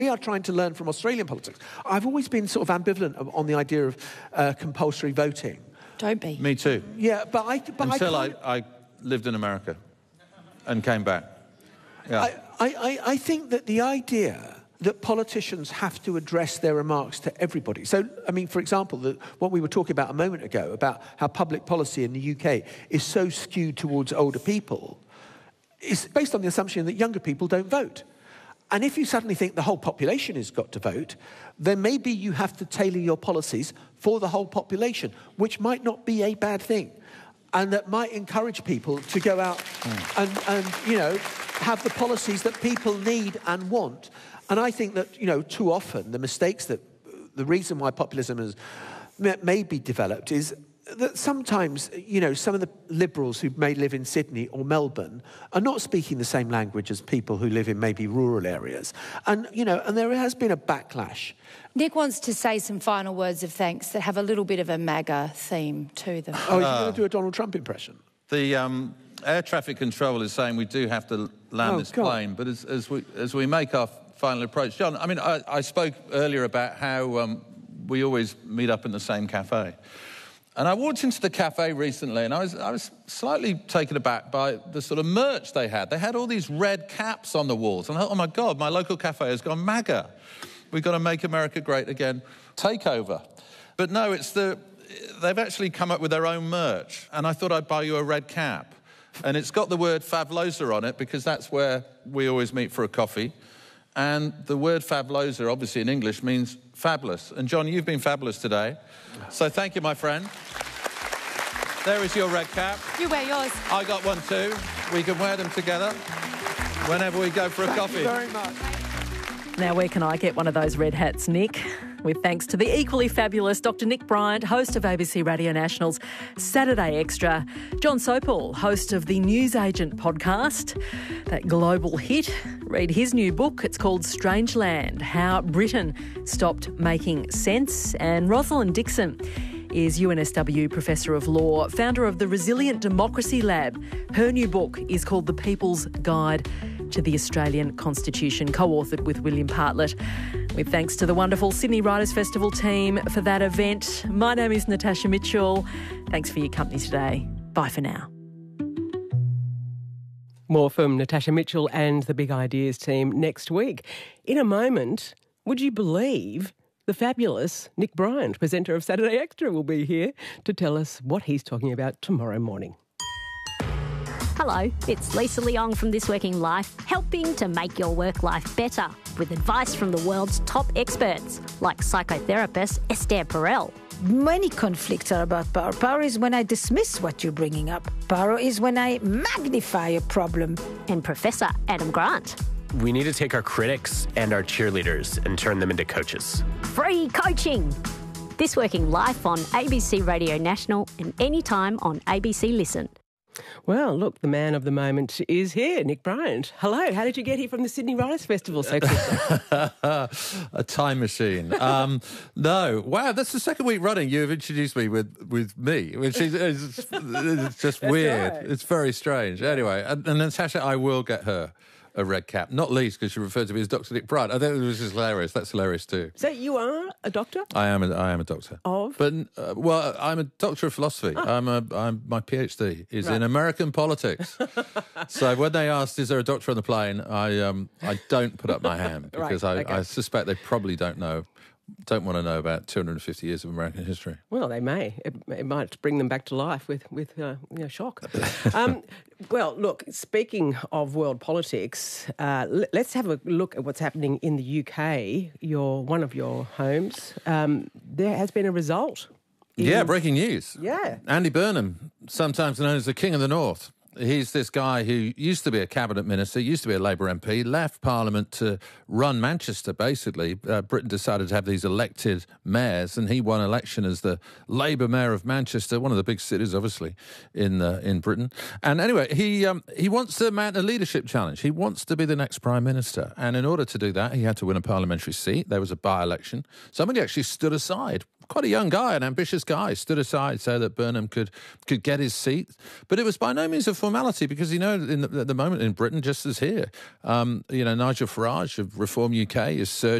We are trying to learn from Australian politics. I've always been sort of ambivalent on the idea of compulsory voting. Don't be. Me too. Yeah, Until I lived in America and came back. Yeah. I think that the idea that politicians have to address their remarks to everybody. So, I mean, for example, what we were talking about a moment ago, about how public policy in the UK is so skewed towards older people, is based on the assumption that younger people don't vote. And if you suddenly think the whole population has got to vote, then maybe you have to tailor your policies for the whole population, which might not be a bad thing. And that might encourage people to go out and you know, have the policies that people need and want. And I think that, you know, too often the reason why populism has maybe developed is that sometimes, you know, some of the Liberals who may live in Sydney or Melbourne are not speaking the same language as people who live in maybe rural areas. And, you know, and there has been a backlash. Nick wants to say some final words of thanks that have a little bit of a MAGA theme to them. Oh, you're going to do a Donald Trump impression? The air traffic control is saying we do have to land this plane, but as we make our final approach, John, I mean, I spoke earlier about how we always meet up in the same cafe. And I walked into the cafe recently and I was slightly taken aback by the sort of merch they had. They had all these red caps on the walls. And I thought, oh my God, my local cafe has gone MAGA. We've got to make America great again takeover. But no, they've actually come up with their own merch. And I thought I'd buy you a red cap. And it's got the word Favlosa on it because that's where we always meet for a coffee. And the word Favlosa, obviously in English, means fabulous. And John, you've been fabulous today. So thank you, my friend. There is your red cap. You wear yours. I got one too. We can wear them together whenever we go for a coffee. Thank you very much. Now, where can I get one of those red hats, Nick? With thanks to the equally fabulous Dr. Nick Bryant, host of ABC Radio National's Saturday Extra, John Sopel, host of the Newsagent podcast, that global hit. Read his new book. It's called Strangeland, How Britain Stopped Making Sense. And Rosalind Dixon is UNSW Professor of Law, founder of the Resilient Democracy Lab. Her new book is called The People's Guide to the Australian Constitution, co-authored with William Bartlett. With thanks to the wonderful Sydney Writers' Festival team for that event. My name is Natasha Mitchell. Thanks for your company today. Bye for now. More from Natasha Mitchell and the Big Ideas team next week. In a moment, would you believe the fabulous Nick Bryant, presenter of Saturday Extra, will be here to tell us what he's talking about tomorrow morning. Hello, it's Lisa Leong from This Working Life, helping to make your work life better with advice from the world's top experts, like psychotherapist Esther Perel. Many conflicts are about power. Power is when I dismiss what you're bringing up. Power is when I magnify a problem. And Professor Adam Grant. We need to take our critics and our cheerleaders and turn them into coaches. Free coaching! This Working Life on ABC Radio National and anytime on ABC Listen. Well, look, the man of the moment is here, Nick Bryant. Hello, how did you get here from the Sydney Writers' Festival so quickly? A time machine. No. Wow, that's the second week running you've introduced me with me, which is it's just weird. Right. It's very strange. Anyway, and Natasha, I will get her a red cap, not least because she referred to me as Dr. Nick Bryant. I think it was just hilarious. That's hilarious too. So you are a doctor? I am a doctor. Of? But well, I'm a doctor of philosophy. Oh. My PhD is in American politics. So when they asked, "Is there a doctor on the plane?" I don't put up my hand because I suspect they probably don't want to know about 250 years of American history. Well, they may. It might bring them back to life with shock. Well, look, speaking of world politics, let's have a look at what's happening in the UK, one of your homes. There has been a result. Yeah, breaking news. Yeah. Andy Burnham, sometimes known as the King of the North. He's this guy who used to be a cabinet minister, used to be a Labour MP, left Parliament to run Manchester, basically. Britain decided to have these elected mayors, and he won election as the Labour mayor of Manchester, one of the big cities, obviously, in Britain. And anyway, he wants to mount a leadership challenge. He wants to be the next Prime Minister. And in order to do that, he had to win a parliamentary seat. There was a by-election. Somebody actually stood aside quite a young guy, an ambitious guy, stood aside so that Burnham could get his seat. But it was by no means a formality because, at the moment in Britain, just as here, Nigel Farage of Reform UK is surging